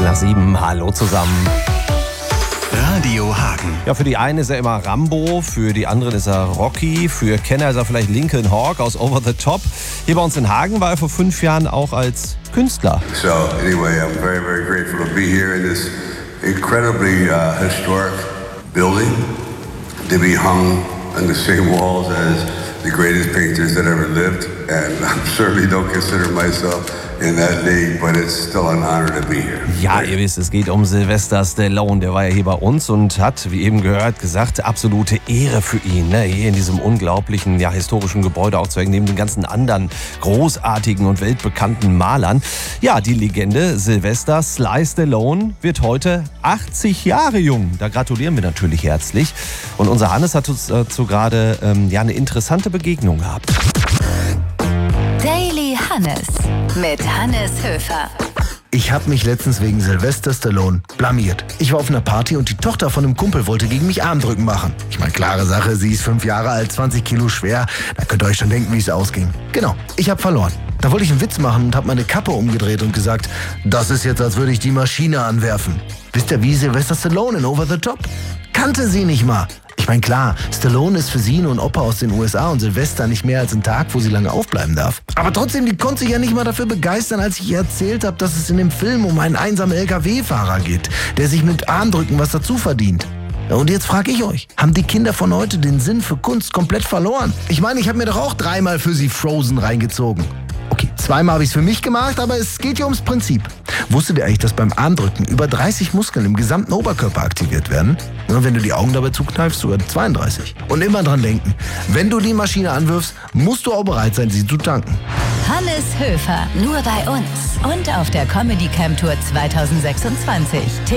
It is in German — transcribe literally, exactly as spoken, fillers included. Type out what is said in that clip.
nach sieben. Hallo zusammen. Radio Hagen. Ja, für die einen ist er immer Rambo, für die anderen ist er Rocky, für Kenner ist er vielleicht Lincoln Hawk aus Over the Top. Hier bei uns in Hagen war er vor fünf Jahren auch als Künstler. So anyway, I'm very, very grateful to be here in this incredibly uh, historic building, to be hung on the same walls as the greatest painters that ever lived, and I certainly don't consider myself in that league, but it's still an honor to be here. Ja, ihr wisst, es geht um Sylvester Stallone. Der war ja hier bei uns und hat, wie eben gehört, gesagt, absolute Ehre für ihn, ne? Hier in diesem unglaublichen, ja, historischen Gebäude auch zu hängen, neben den ganzen anderen großartigen und weltbekannten Malern. Ja, die Legende Sylvester Sly Stallone wird heute achtzig Jahre jung. Da gratulieren wir natürlich herzlich. Und unser Hannes hat uns dazu gerade ähm, ja, eine interessante Begegnung gehabt. Daily Hannes mit Hannes Höfer. Ich habe mich letztens wegen Sylvester Stallone blamiert. Ich war auf einer Party und die Tochter von einem Kumpel wollte gegen mich Armdrücken machen. Ich meine, klare Sache, sie ist fünf Jahre alt, zwanzig Kilo schwer. Da könnt ihr euch schon denken, wie es ausging. Genau, ich habe verloren. Da wollte ich einen Witz machen und habe meine Kappe umgedreht und gesagt, das ist jetzt, als würde ich die Maschine anwerfen. Wisst ihr, wie Sylvester Stallone in Over the Top? Kannte sie nicht mal. Ich meine, klar, Stallone ist für sie nur ein Opa aus den U S A und Sylvester nicht mehr als ein Tag, wo sie lange aufbleiben darf. Aber trotzdem, die konnte sich ja nicht mal dafür begeistern, als ich ihr erzählt habe, dass es in dem Film um einen einsamen L K W-Fahrer geht, der sich mit Armdrücken was dazu verdient. Und jetzt frage ich euch, haben die Kinder von heute den Sinn für Kunst komplett verloren? Ich meine, ich habe mir doch auch dreimal für sie Frozen reingezogen. Okay, zweimal habe ich es für mich gemacht, aber es geht ja ums Prinzip. Wusstet ihr eigentlich, dass beim Armdrücken über dreißig Muskeln im gesamten Oberkörper aktiviert werden? Und wenn du die Augen dabei zukneifst, sogar zweiunddreißig. Und immer dran denken, wenn du die Maschine anwirfst, musst du auch bereit sein, sie zu tanken. Hannes Höfer, nur bei uns und auf der Comedy Camp Tour zwanzig sechsundzwanzig.